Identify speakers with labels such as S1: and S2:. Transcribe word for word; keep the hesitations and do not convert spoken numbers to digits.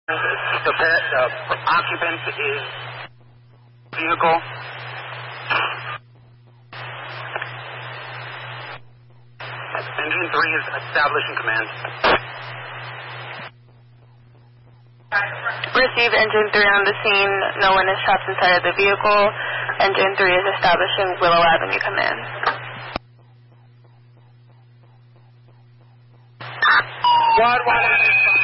S1: The, the occupant is vehicle. Engine three is establishing command.
S2: Receive engine three on the scene. No one is trapped inside of the vehicle. Engine three is establishing Willow Avenue command.
S1: Squad one.